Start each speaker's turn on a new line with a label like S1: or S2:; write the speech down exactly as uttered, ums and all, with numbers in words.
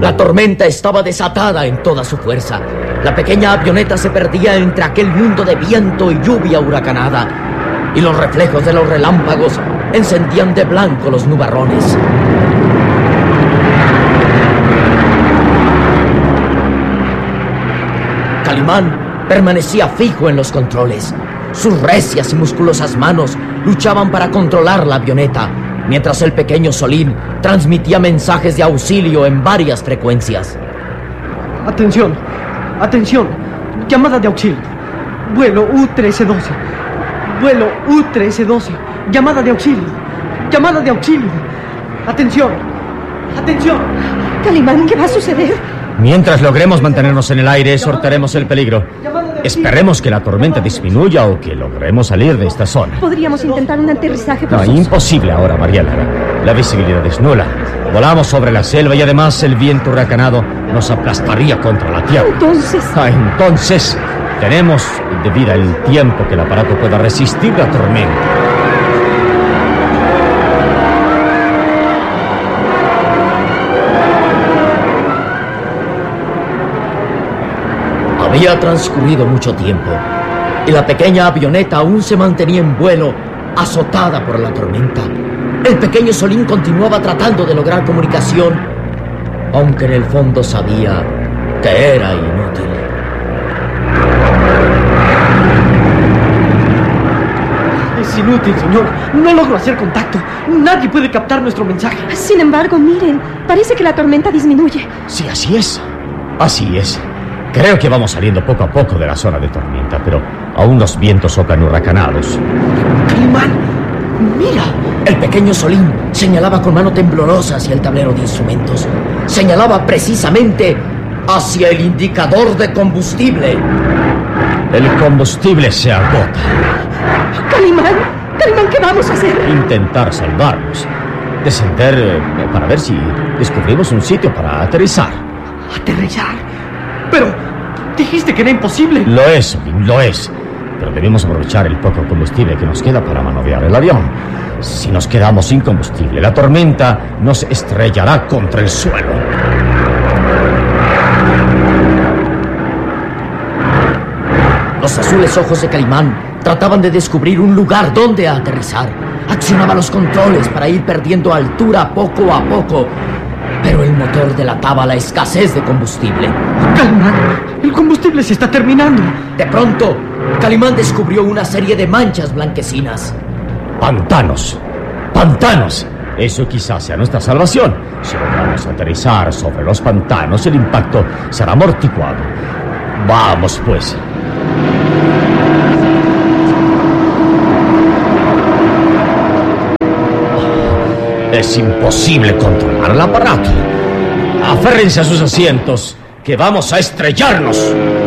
S1: La tormenta estaba desatada en toda su fuerza. La pequeña avioneta se perdía entre aquel mundo de viento y lluvia huracanada, y los reflejos de los relámpagos encendían de blanco los nubarrones. Calimán permanecía fijo en los controles. Sus recias y musculosas manos luchaban para controlar la avioneta, mientras el pequeño Solín transmitía mensajes de auxilio en varias frecuencias.
S2: Atención, atención, llamada de auxilio. Vuelo U trece doce. Vuelo U trece doce. Llamada de auxilio. Llamada de auxilio. Atención, atención.
S3: Calimán, ¿qué va a suceder?
S4: Mientras logremos mantenernos en el aire, sortearemos el peligro. Esperemos que la tormenta disminuya o que logremos salir de esta zona.
S3: Podríamos intentar un aterrizaje
S4: No,
S3: forzoso.
S4: imposible ahora, María Lara. La visibilidad es nula. Volamos sobre la selva y además el viento huracanado nos aplastaría contra la tierra.
S3: Entonces...
S4: Ah, entonces, tenemos de vida el tiempo que el aparato pueda resistir la tormenta.
S1: Había transcurrido mucho tiempo y la pequeña avioneta aún se mantenía en vuelo, azotada por la tormenta. El pequeño Solín continuaba tratando de lograr comunicación, aunque en el fondo sabía que era inútil.
S2: Es inútil, señor. No logro hacer contacto. Nadie puede captar nuestro mensaje.
S3: Sin embargo, miren, parece que la tormenta disminuye.
S4: Sí, así es. Así es. Creo que vamos saliendo poco a poco de la zona de tormenta, pero aún los vientos soplan huracanados.
S1: Calimán, mira. El pequeño Solín señalaba con mano temblorosa hacia el tablero de instrumentos. Señalaba precisamente hacia el indicador de combustible.
S4: El combustible se agota.
S3: Calimán, Calimán, ¿qué vamos a hacer?
S4: Intentar salvarnos. Descender eh, para ver si descubrimos un sitio para aterrizar.
S2: ¿Aterrizar? Pero dijiste que era imposible.
S4: Lo es, Solín, lo es. Pero debemos aprovechar el poco combustible que nos queda para manobrear el avión. Si nos quedamos sin combustible, la tormenta nos estrellará contra el suelo.
S1: Los azules ojos de Calimán trataban de descubrir un lugar donde aterrizar. Accionaba los controles para ir perdiendo altura poco a poco, pero el motor delataba la escasez de combustible.
S2: Calimán, el combustible se está terminando.
S1: De pronto, Calimán descubrió una serie de manchas blanquecinas.
S4: ¡Pantanos! ¡Pantanos! Eso quizás sea nuestra salvación. Si logramos aterrizar sobre los pantanos, el impacto será amortiguado. Vamos, pues. Es imposible controlar el aparato. Aférrense a sus asientos, que vamos a estrellarnos.